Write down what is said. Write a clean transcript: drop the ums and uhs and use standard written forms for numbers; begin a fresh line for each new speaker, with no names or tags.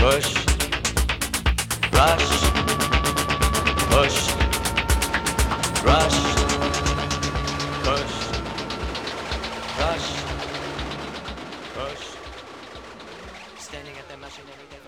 push, rush, push, rush, push, rush, push. Standing at that machine every day.